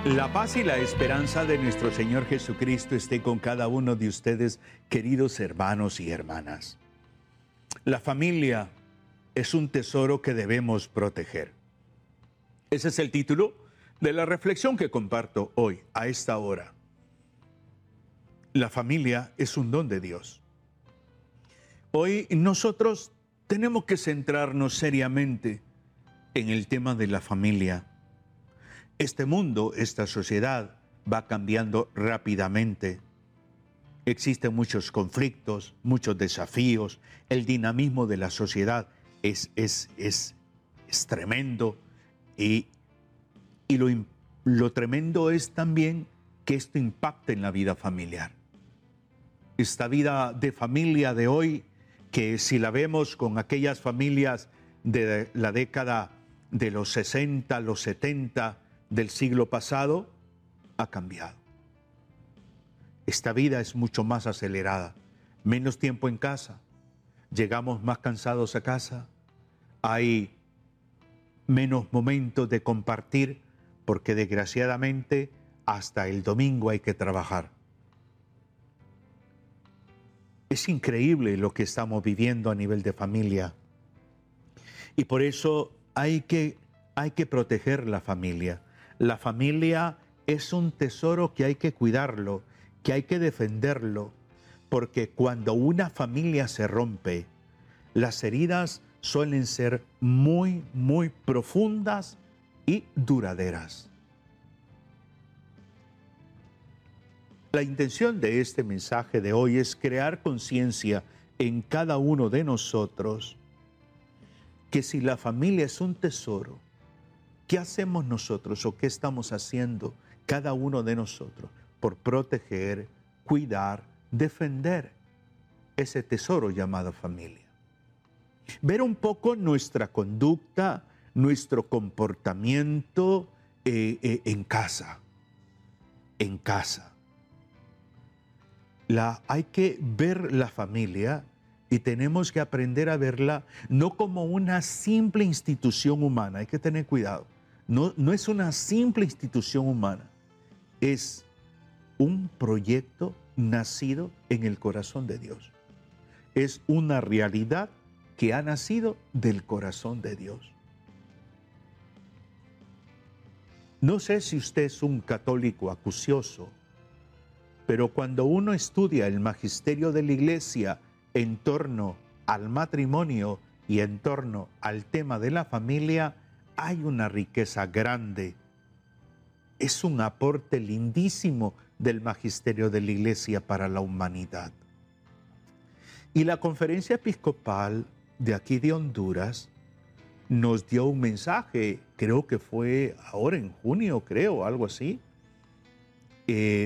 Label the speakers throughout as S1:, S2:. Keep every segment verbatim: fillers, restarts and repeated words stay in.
S1: La paz y la esperanza de nuestro Señor Jesucristo esté con cada uno de ustedes, queridos hermanos y hermanas. La familia es un tesoro que debemos proteger. Ese es el título de la reflexión que comparto hoy, a esta hora. La familia es un don de Dios. Hoy nosotros tenemos que centrarnos seriamente en el tema de la familia. Este mundo, esta sociedad va cambiando rápidamente. Existen muchos conflictos, muchos desafíos. El dinamismo de la sociedad es, es, es, es tremendo. Y, y lo, lo tremendo es también que esto impacta en la vida familiar. Esta vida de familia de hoy, que si la vemos con aquellas familias de la década de los sesenta, los setenta, del siglo pasado, ha cambiado. Esta vida es mucho más acelerada, menos tiempo en casa, llegamos más cansados a casa, hay menos momentos de compartir, porque desgraciadamente hasta el domingo hay que trabajar. Es increíble lo que estamos viviendo a nivel de familia, y por eso hay que, hay que proteger la familia. La familia es un tesoro que hay que cuidarlo, que hay que defenderlo, porque cuando una familia se rompe, las heridas suelen ser muy, muy profundas y duraderas. La intención de este mensaje de hoy es crear conciencia en cada uno de nosotros que si la familia es un tesoro, ¿qué hacemos nosotros o qué estamos haciendo cada uno de nosotros por proteger, cuidar, defender ese tesoro llamado familia? Ver un poco nuestra conducta, nuestro comportamiento eh, eh, en casa, en casa. La, hay que ver la familia y tenemos que aprender a verla no como una simple institución humana, hay que tener cuidado. No, no es una simple institución humana, es un proyecto nacido en el corazón de Dios. Es una realidad que ha nacido del corazón de Dios. No sé si usted es un católico acucioso, pero cuando uno estudia el magisterio de la Iglesia en torno al matrimonio y en torno al tema de la familia, hay una riqueza grande. Es un aporte lindísimo del magisterio de la Iglesia para la humanidad. Y la Conferencia Episcopal de aquí de Honduras nos dio un mensaje, creo que fue ahora en junio, creo, algo así, eh,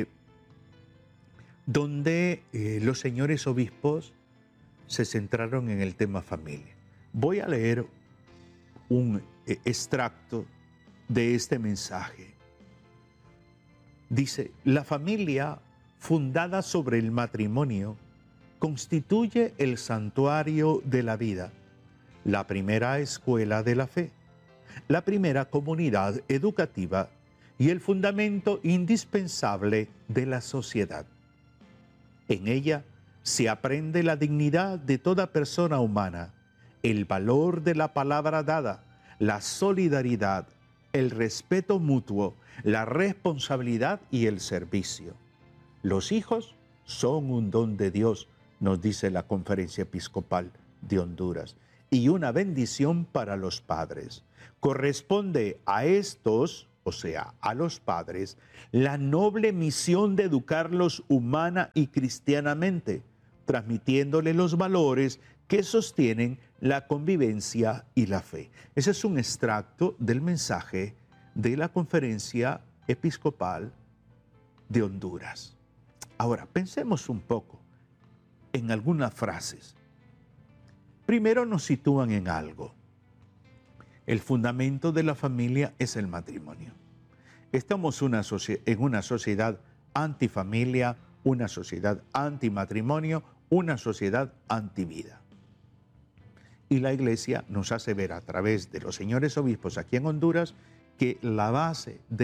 S1: donde eh, los señores obispos se centraron en el tema familia. Voy a leer un eh, extracto de este mensaje. Dice: la familia fundada sobre el matrimonio constituye el santuario de la vida, la primera escuela de la fe, la primera comunidad educativa y el fundamento indispensable de la sociedad. En ella se aprende la dignidad de toda persona humana, el valor de la palabra dada, la solidaridad, el respeto mutuo, la responsabilidad y el servicio. Los hijos son un don de Dios, nos dice la Conferencia Episcopal de Honduras, y una bendición para los padres. Corresponde a estos, o sea, a los padres, la noble misión de educarlos humana y cristianamente, transmitiéndole los valores que sostienen la convivencia y la fe. Ese es un extracto del mensaje de la Conferencia Episcopal de Honduras. Ahora, pensemos un poco en algunas frases. Primero nos sitúan en algo. El fundamento de la familia es el matrimonio. Estamos una en una sociedad antifamilia, una sociedad antimatrimonio, una sociedad antivida. Y la Iglesia nos hace ver a través de los señores obispos aquí en Honduras que la base del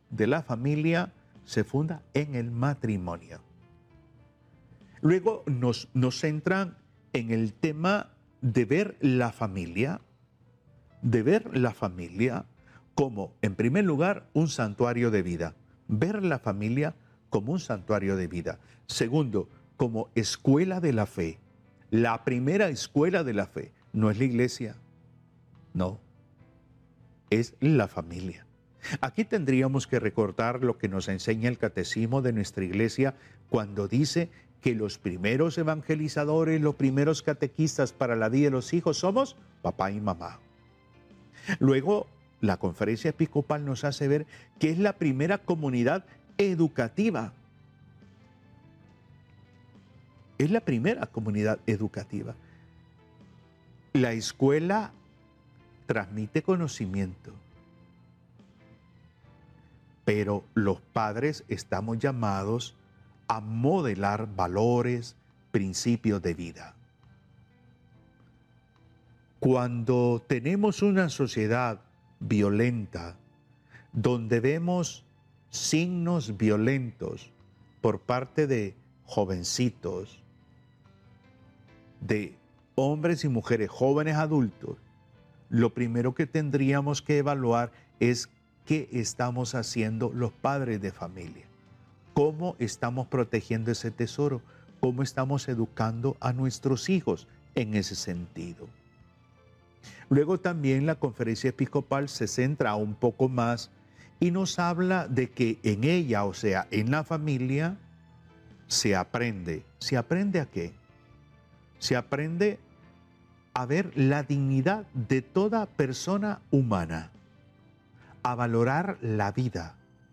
S1: de la familia se funda en el matrimonio. Luego nos, nos centran en el tema de ver la familia, de ver la familia como, en primer lugar, un santuario de vida. Ver la familia como un santuario de vida. Segundo, como escuela de la fe. La primera escuela de la fe no es la iglesia, no, es la familia. Aquí tendríamos que recordar lo que nos enseña el catecismo de nuestra iglesia cuando dice que los primeros evangelizadores, los primeros catequistas para la vida de los hijos somos papá y mamá. Luego, la conferencia episcopal nos hace ver que es la primera comunidad educativa. Es la primera comunidad educativa. La escuela transmite conocimiento, pero los padres estamos llamados a modelar valores, principios de vida. Cuando tenemos una sociedad violenta, donde vemos signos violentos por parte de jovencitos, de hombres y mujeres, jóvenes adultos, lo primero que tendríamos que evaluar es qué estamos haciendo los padres de familia. ¿Cómo estamos protegiendo ese tesoro? ¿Cómo estamos educando a nuestros hijos en ese sentido? Luego también la conferencia episcopal se centra un poco más y nos habla de que en ella, o sea, en la familia, se aprende. ¿Se aprende a qué? Se aprende a ver la dignidad de toda persona humana, a valorar la vida.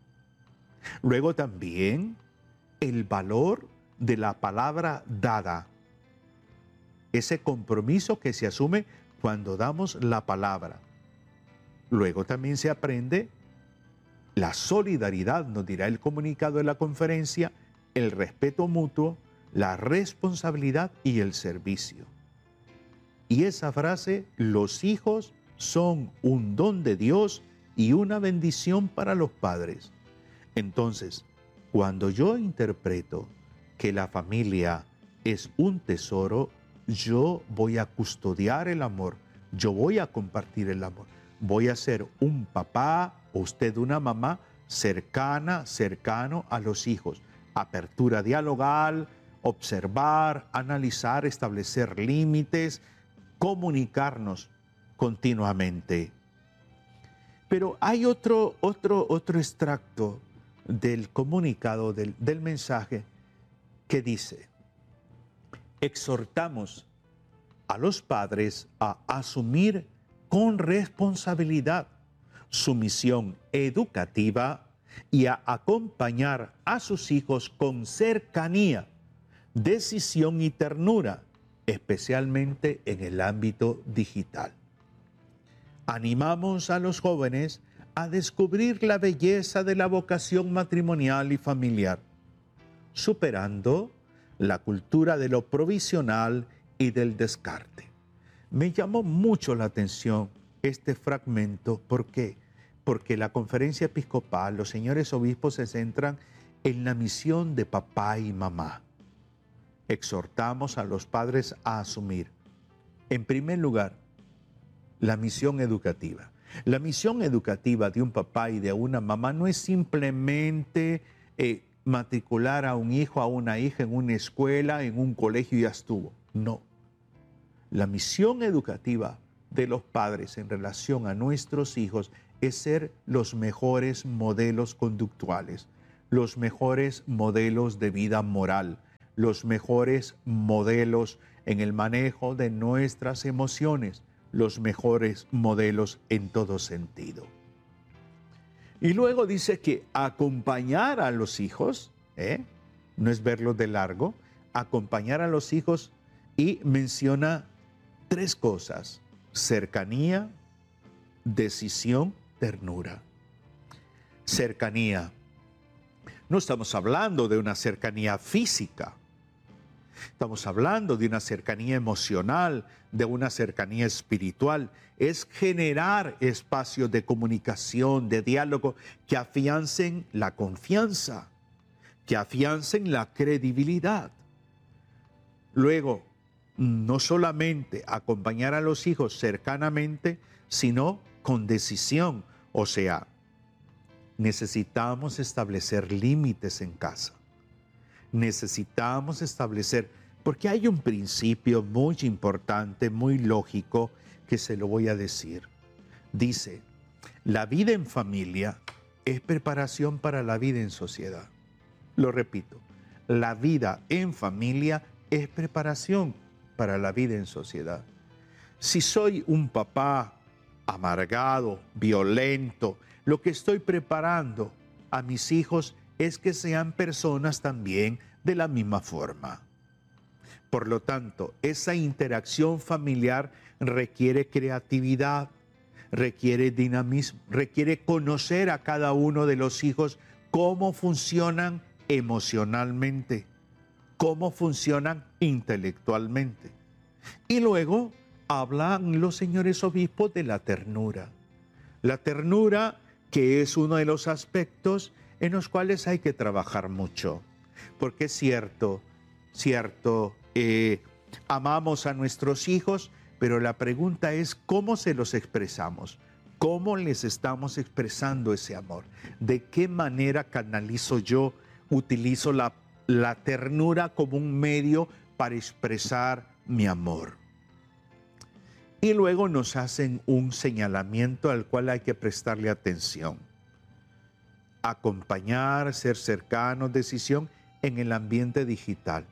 S1: Luego también el valor de la palabra dada, ese compromiso que se asume cuando damos la palabra. Luego también se aprende la solidaridad, nos dirá el comunicado de la conferencia, el respeto mutuo, la responsabilidad y el servicio. Y esa frase, los hijos son un don de Dios y una bendición para los padres. Entonces, cuando yo interpreto que la familia es un tesoro, yo voy a custodiar el amor, yo voy a compartir el amor, voy a ser un papá o usted una mamá cercana, cercano a los hijos. Apertura dialogal, observar, analizar, establecer límites, comunicarnos continuamente. Pero hay otro, otro, otro extracto del comunicado, del, del mensaje, que dice: exhortamos a los padres a asumir con responsabilidad su misión educativa y a acompañar a sus hijos con cercanía, decisión y ternura, especialmente en el ámbito digital. Animamos a los jóvenes a descubrir la belleza de la vocación matrimonial y familiar, superando la cultura de lo provisional y del descarte. Me llamó mucho la atención este fragmento. ¿Por qué? Porque la conferencia episcopal, los señores obispos se centran en la misión de papá y mamá. Exhortamos a los padres a asumir, en primer lugar, la misión educativa. La misión educativa de un papá y de una mamá no es simplemente eh, matricular a un hijo, a una hija en una escuela, en un colegio y ya estuvo. No. La misión educativa de los padres en relación a nuestros hijos es ser los mejores modelos conductuales, los mejores modelos de vida moral, los mejores modelos en el manejo de nuestras emociones, los mejores modelos en todo sentido. Y luego dice que acompañar a los hijos, ¿eh? no es verlos de largo, acompañar a los hijos, y menciona tres cosas: cercanía, decisión, ternura. Cercanía. No estamos hablando de una cercanía física. Estamos hablando de una cercanía emocional, de una cercanía espiritual. Es generar espacios de comunicación, de diálogo, que afiancen la confianza, que afiancen la credibilidad. Luego, no solamente acompañar a los hijos cercanamente, sino con decisión. O sea, necesitamos establecer límites en casa. Necesitamos establecer, porque hay un principio muy importante, muy lógico, que se lo voy a decir. Dice, la vida en familia es preparación para la vida en sociedad. Lo repito, la vida en familia es preparación para la vida en sociedad. Si soy un papá amargado, violento, lo que estoy preparando a mis hijos es que sean personas también de la misma forma. Por lo tanto, esa interacción familiar requiere creatividad, requiere dinamismo, requiere conocer a cada uno de los hijos cómo funcionan emocionalmente, cómo funcionan intelectualmente. Y luego hablan los señores obispos de la ternura. La ternura, que es uno de los aspectos en los cuales hay que trabajar mucho. Porque es cierto, cierto, eh, amamos a nuestros hijos, pero la pregunta es cómo se los expresamos, cómo les estamos expresando ese amor, de qué manera canalizo yo, utilizo la, la ternura como un medio para expresar mi amor. Y luego nos hacen un señalamiento al cual hay que prestarle atención. Acompañar, ser cercanos, decisión en el ambiente digital.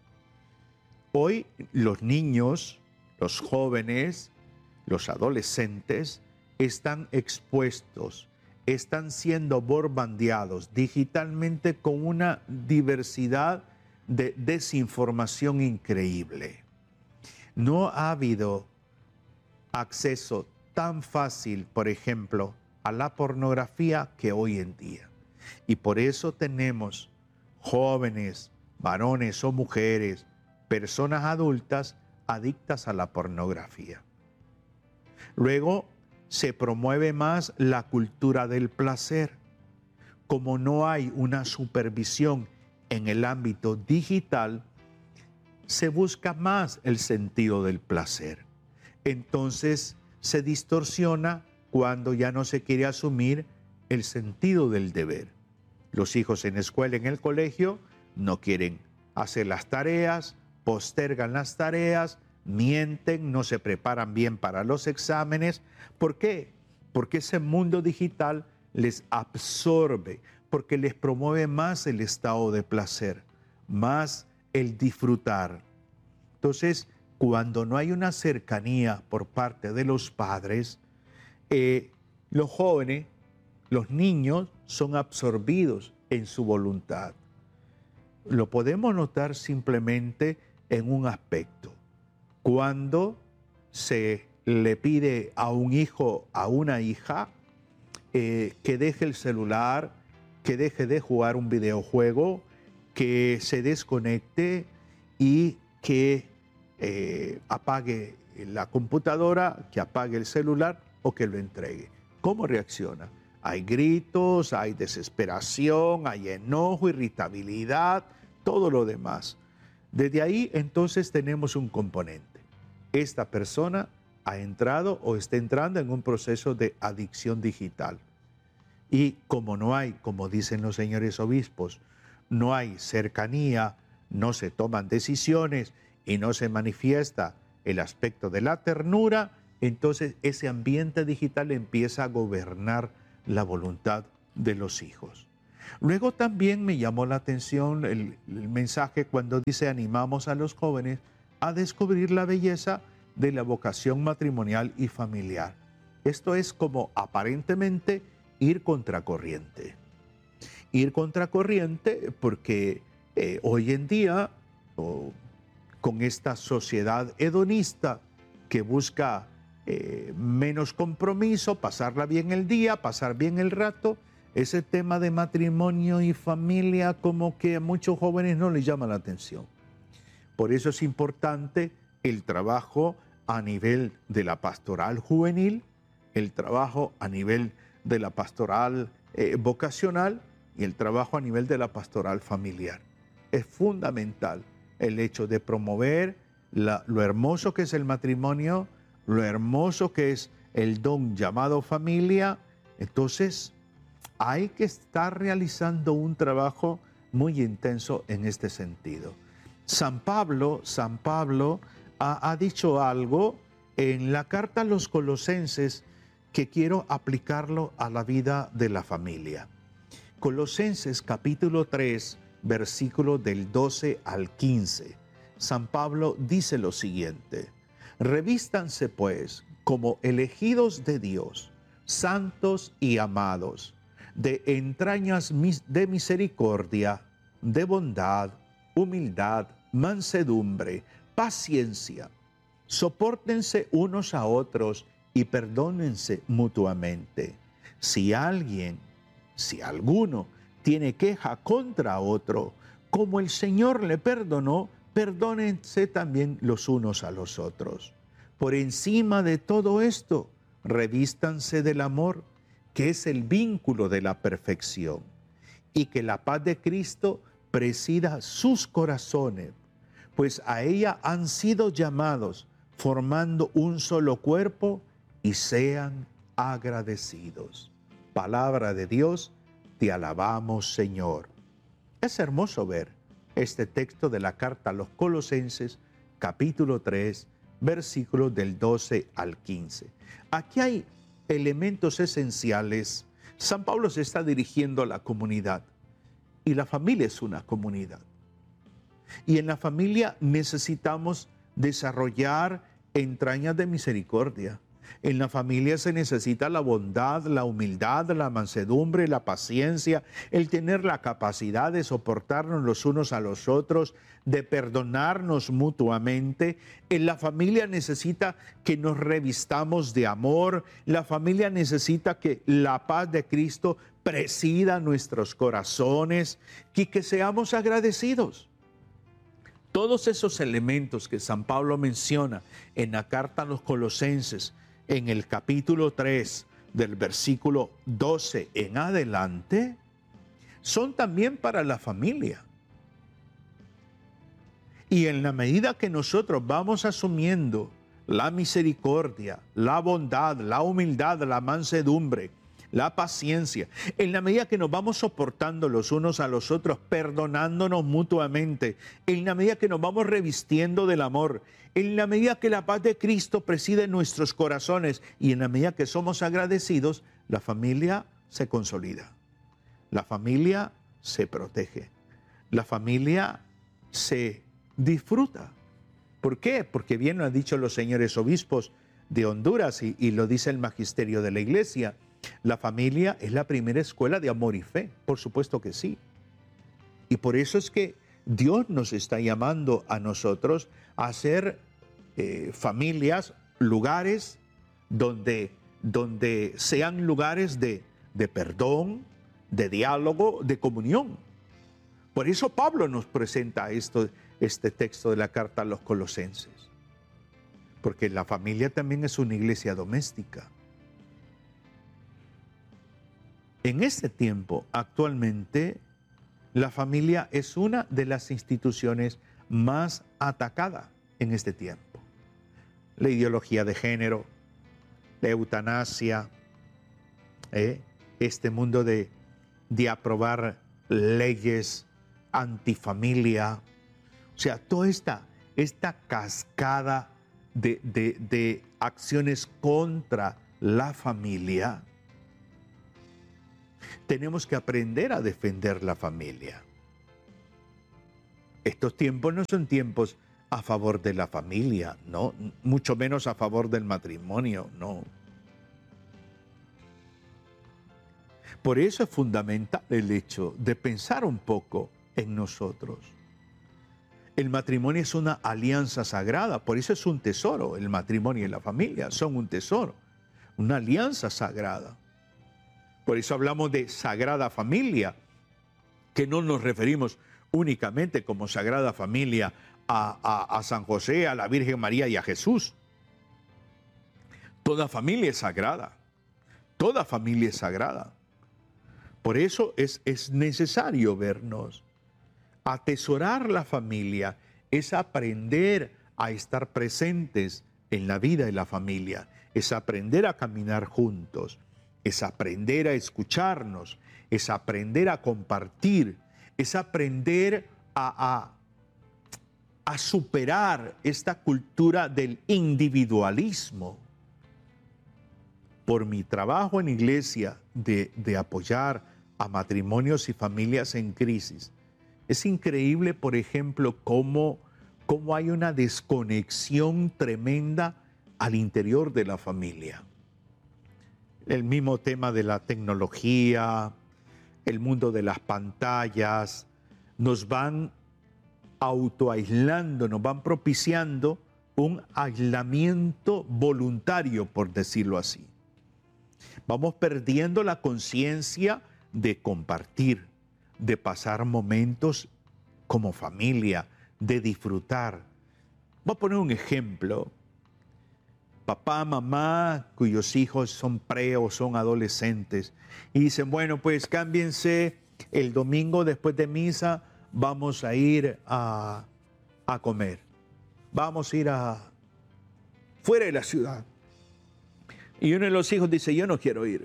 S1: Hoy los niños, los jóvenes, los adolescentes están expuestos, están siendo bombardeados digitalmente con una diversidad de desinformación increíble. No ha habido acceso tan fácil, por ejemplo, a la pornografía que hoy en día. Y por eso tenemos jóvenes, varones o mujeres, personas adultas adictas a la pornografía. Luego se promueve más la cultura del placer. Como no hay una supervisión en el ámbito digital, se busca más el sentido del placer. Entonces se distorsiona cuando ya no se quiere asumir el sentido del deber. Los hijos en la escuela, en el colegio, no quieren hacer las tareas, postergan las tareas, mienten, no se preparan bien para los exámenes. ¿Por qué? Porque ese mundo digital les absorbe, porque les promueve más el estado de placer, más el disfrutar. Entonces, cuando no hay una cercanía por parte de los padres, eh, los jóvenes, los niños son absorbidos en su voluntad. Lo podemos notar simplemente en un aspecto. Cuando se le pide a un hijo, a una hija, eh, que deje el celular, que deje de jugar un videojuego, que se desconecte y que eh, apague la computadora, que apague el celular o que lo entregue. ¿Cómo reacciona? Hay gritos, hay desesperación, hay enojo, irritabilidad, todo lo demás. Desde ahí entonces tenemos un componente. Esta persona ha entrado o está entrando en un proceso de adicción digital. Y como no hay, como dicen los señores obispos, no hay cercanía, no se toman decisiones y no se manifiesta el aspecto de la ternura, entonces ese ambiente digital empieza a gobernar la voluntad de los hijos. Luego también me llamó la atención el, el mensaje cuando dice animamos a los jóvenes a descubrir la belleza de la vocación matrimonial y familiar. Esto es como aparentemente ir contracorriente. Ir contracorriente porque eh, hoy en día, oh, con esta sociedad hedonista que busca eh, menos compromiso, pasarla bien el día, pasar bien el rato, ese tema de matrimonio y familia como que a muchos jóvenes no les llama la atención. Por eso es importante el trabajo a nivel de la pastoral juvenil, el trabajo a nivel de la pastoral eh, vocacional y el trabajo a nivel de la pastoral familiar. Es fundamental el hecho de promover la, lo hermoso que es el matrimonio, lo hermoso que es el don llamado familia. Entonces, hay que estar realizando un trabajo muy intenso en este sentido. San Pablo, San Pablo ha, ha dicho algo en la carta a los Colosenses que quiero aplicarlo a la vida de la familia. Colosenses capítulo tres, versículo del doce al quince. San Pablo dice lo siguiente: revístanse pues como elegidos de Dios, santos y amados, de entrañas de misericordia, de bondad, humildad, mansedumbre, paciencia. Sopórtense unos a otros y perdónense mutuamente. Si alguien, si alguno tiene queja contra otro, como el Señor le perdonó, perdónense también los unos a los otros. Por encima de todo esto, revístanse del amor, que es el vínculo de la perfección, y que la paz de Cristo presida sus corazones, pues a ella han sido llamados, formando un solo cuerpo, y sean agradecidos. Palabra de Dios, te alabamos, Señor. Es hermoso ver este texto de la carta a los Colosenses, capítulo tres, versículos del doce al quince. Aquí hay elementos esenciales. San Pablo se está dirigiendo a la comunidad y la familia es una comunidad. Y en la familia necesitamos desarrollar entrañas de misericordia. En la familia se necesita la bondad, la humildad, la mansedumbre, la paciencia, el tener la capacidad de soportarnos los unos a los otros, de perdonarnos mutuamente. En la familia necesita que nos revistamos de amor. La familia necesita que la paz de Cristo presida nuestros corazones y que seamos agradecidos. Todos esos elementos que San Pablo menciona en la carta a los Colosenses, en el capítulo tres, del versículo doce en adelante, son también para la familia. Y en la medida que nosotros vamos asumiendo la misericordia, la bondad, la humildad, la mansedumbre, la paciencia, en la medida que nos vamos soportando los unos a los otros, perdonándonos mutuamente, en la medida que nos vamos revistiendo del amor, en la medida que la paz de Cristo preside nuestros corazones y en la medida que somos agradecidos, la familia se consolida, la familia se protege, la familia se disfruta. ¿Por qué? Porque bien lo han dicho los señores obispos de Honduras y, y lo dice el magisterio de la Iglesia. La familia es la primera escuela de amor y fe, por supuesto que sí. Y por eso es que Dios nos está llamando a nosotros a ser eh, familias, lugares donde, donde sean lugares de, de perdón, de diálogo, de comunión. Por eso Pablo nos presenta esto, este texto de la carta a los Colosenses. Porque la familia también es una iglesia doméstica. En este tiempo, actualmente, la familia es una de las instituciones más atacadas en este tiempo. La ideología de género, la eutanasia, ¿eh? este mundo de, de aprobar leyes antifamilia, o sea, toda esta, esta cascada de, de, de acciones contra la familia. Tenemos que aprender a defender la familia. Estos tiempos no son tiempos a favor de la familia, no, mucho menos a favor del matrimonio, no. Por eso es fundamental el hecho de pensar un poco en nosotros. El matrimonio es una alianza sagrada, por eso es un tesoro. El matrimonio y la familia son un tesoro, una alianza sagrada. Por eso hablamos de Sagrada Familia, que no nos referimos únicamente como Sagrada Familia a, a, a San José, a la Virgen María y a Jesús. Toda familia es sagrada. Toda familia es sagrada. Por eso es, es necesario vernos. Atesorar la familia es aprender a estar presentes en la vida de la familia, es aprender a caminar juntos, es aprender a escucharnos, es aprender a compartir, es aprender a, a, a superar esta cultura del individualismo. Por mi trabajo en iglesia de, de apoyar a matrimonios y familias en crisis, es increíble, por ejemplo, cómo, cómo hay una desconexión tremenda al interior de la familia. El mismo tema de la tecnología, el mundo de las pantallas, nos van autoaislando, nos van propiciando un aislamiento voluntario, por decirlo así. Vamos perdiendo la conciencia de compartir, de pasar momentos como familia, de disfrutar. Voy a poner un ejemplo. Papá, mamá, cuyos hijos son pre o son adolescentes, y dicen, bueno, pues cámbiense, el domingo después de misa vamos a ir a, a comer. Vamos a ir a fuera de la ciudad. Y uno de los hijos dice, yo no quiero ir.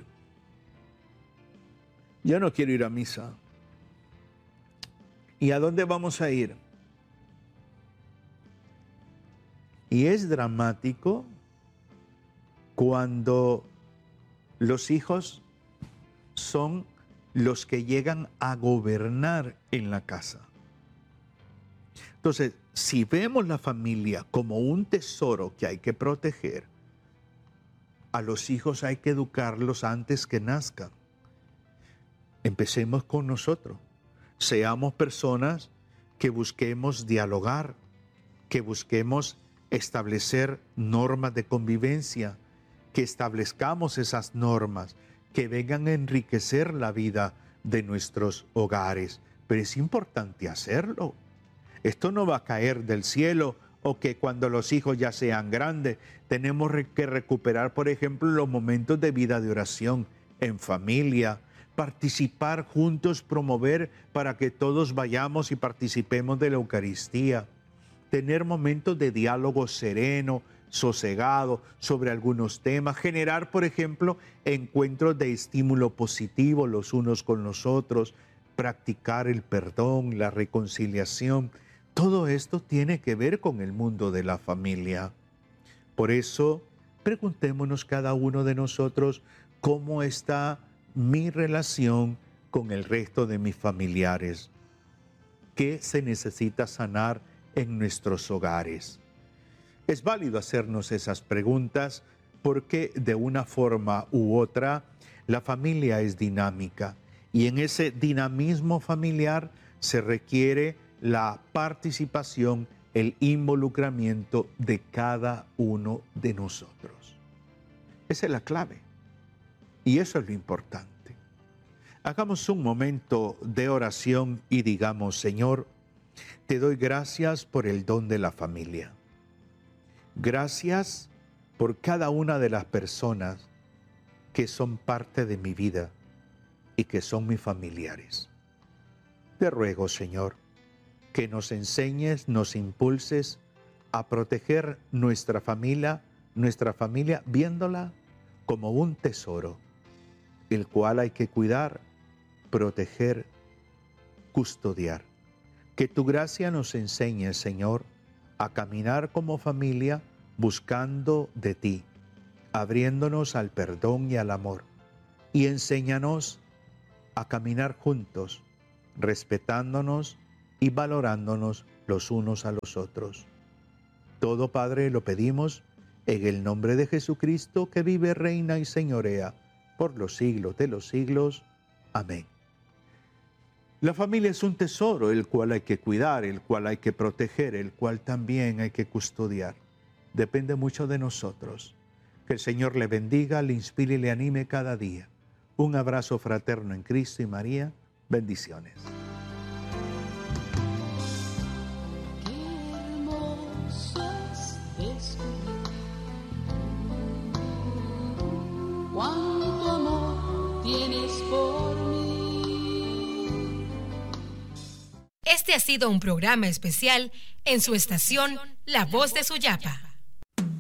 S1: Yo no quiero ir a misa. ¿Y a dónde vamos a ir? Y es dramático cuando los hijos son los que llegan a gobernar en la casa. Entonces, si vemos la familia como un tesoro que hay que proteger, a los hijos hay que educarlos antes que nazcan. Empecemos con nosotros. Seamos personas que busquemos dialogar, que busquemos establecer normas de convivencia, que establezcamos esas normas que vengan a enriquecer la vida de nuestros hogares. Pero es importante hacerlo. Esto no va a caer del cielo, o que cuando los hijos ya sean grandes, tenemos que recuperar, por ejemplo, los momentos de vida de oración en familia, participar juntos, promover para que todos vayamos y participemos de la Eucaristía, tener momentos de diálogo sereno, sosegado sobre algunos temas, generar, por ejemplo, encuentros de estímulo positivo los unos con los otros, practicar el perdón, la reconciliación. Todo esto tiene que ver con el mundo de la familia. Por eso, preguntémonos cada uno de nosotros cómo está mi relación con el resto de mis familiares. ¿Qué se necesita sanar en nuestros hogares? Es válido hacernos esas preguntas porque de una forma u otra la familia es dinámica y en ese dinamismo familiar se requiere la participación, el involucramiento de cada uno de nosotros. Esa es la clave y eso es lo importante. Hagamos un momento de oración y digamos, Señor, te doy gracias por el don de la familia. Gracias por cada una de las personas que son parte de mi vida y que son mis familiares. Te ruego, Señor, que nos enseñes, nos impulses a proteger nuestra familia, nuestra familia viéndola como un tesoro, el cual hay que cuidar, proteger, custodiar. Que tu gracia nos enseñe, Señor, a caminar como familia buscando de ti, abriéndonos al perdón y al amor. Y enséñanos a caminar juntos, respetándonos y valorándonos los unos a los otros. Todo, Padre, lo pedimos en el nombre de Jesucristo, que vive, reina y señorea por los siglos de los siglos. Amén. La familia es un tesoro, el cual hay que cuidar, el cual hay que proteger, el cual también hay que custodiar. Depende mucho de nosotros. Que el Señor le bendiga, le inspire y le anime cada día. Un abrazo fraterno en Cristo y María. Bendiciones.
S2: Este ha sido un programa especial en su estación La Voz de Suyapa.